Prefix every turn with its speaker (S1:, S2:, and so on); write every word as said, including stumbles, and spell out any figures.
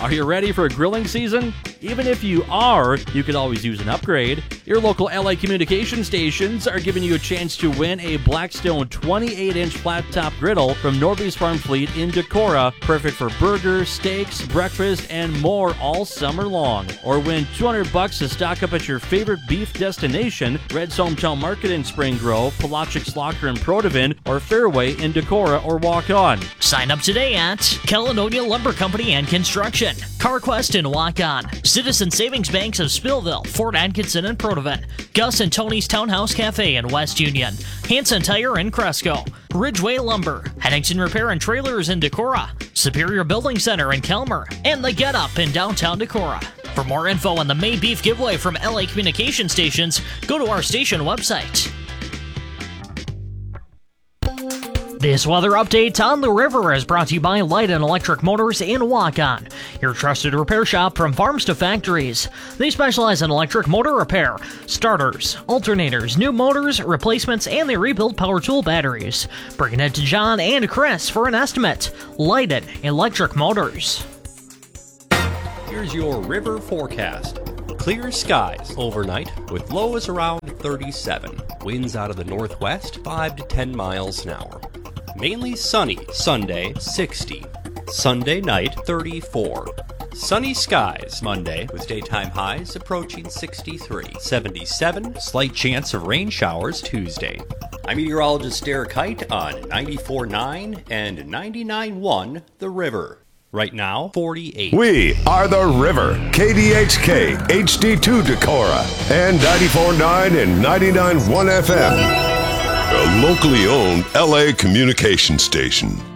S1: Are you ready for grilling season? Even if you are, you could always use an upgrade. Your local L A communication stations are giving you a chance to win a Blackstone twenty-eight inch flat-top griddle from Norby's Farm Fleet in Decorah, perfect for burgers, steaks, breakfast, and more all summer long. Or win two hundred bucks to stock up at your favorite beef destination, Red's Hometown Market in Spring Grove, Polochic's Locker in Protivin, or Fairway in Decorah or Walk-On.
S2: Sign up today at Caledonia Lumber Company and Construction, CarQuest in Walk-On, Citizen Savings Banks of Spillville, Fort Atkinson and Protivin, Gus and Tony's Townhouse Cafe in West Union, Hanson Tire in Cresco, Ridgeway Lumber, Henningsen Repair and Trailers in Decorah, Superior Building Center in Kelmer, and The Get Up in downtown Decorah. For more info on the May Beef giveaway from L A Communication Stations, go to our station website. This weather update on the river is brought to you by Light and Electric Motors in Walk-On, your trusted repair shop from farms to factories. They specialize in electric motor repair, starters, alternators, new motors, replacements, and they rebuild power tool batteries. Bring it to John and Chris for an estimate. Light and Electric Motors.
S3: Here's your river forecast. Clear skies overnight with lows around thirty-seven. Winds out of the northwest, five to ten miles an hour. Mainly sunny, Sunday, sixty. Sunday night, thirty-four. Sunny skies Monday with daytime highs approaching sixty-three. seventy-seven, slight chance of rain showers Tuesday. I'm meteorologist Derek Height on ninety-four point nine and ninety-nine point one The River. Right now, forty-eight.
S4: We are The River, K D H K, H D two Decorah, and ninety-four point nine and ninety-nine point one F M. A locally owned L A communication station.